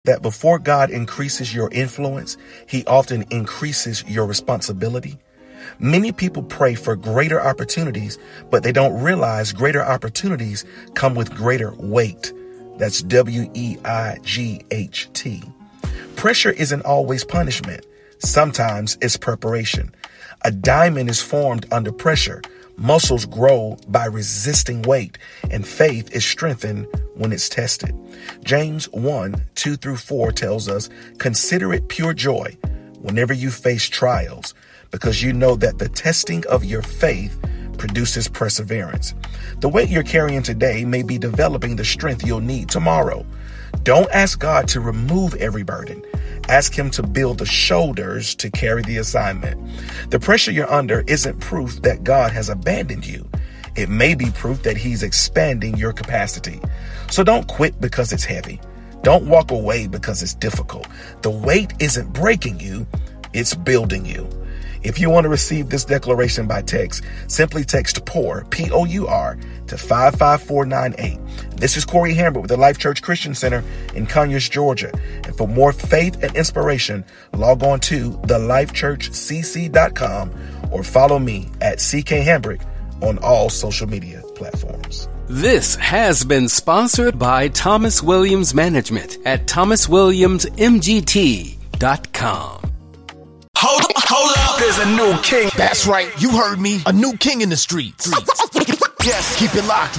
that before God increases your influence, he often increases your responsibility? Many people pray for greater opportunities, but they don't realize greater opportunities come with greater weight. That's WEIGHT. Pressure isn't always punishment. Sometimes it's preparation. A diamond is formed under pressure. Muscles grow by resisting weight, and faith is strengthened when it's tested. James 1:2-4 tells us, "Consider it pure joy whenever you face trials, because you know that the testing of your faith produces perseverance." The weight you're carrying today may be developing the strength you'll need tomorrow. Don't ask God to remove every burden. Ask him to build the shoulders to carry the assignment. The pressure you're under isn't proof that God has abandoned you. It may be proof that he's expanding your capacity. So don't quit because it's heavy. Don't walk away because it's difficult. The weight isn't breaking you, it's building you. If you want to receive this declaration by text, simply text POUR, P-O-U-R, to 55498. This is Corey Hambert with the Life Church Christian Center in Conyers, Georgia. And for more faith and inspiration, log on to thelifechurchcc.com or follow me at CK Hambrick on all social media platforms. This has been sponsored by Thomas Williams Management at thomaswilliamsmgt.com. Hold up, there's a new king. That's right, you heard me. A new king in the streets. Yes, keep it locked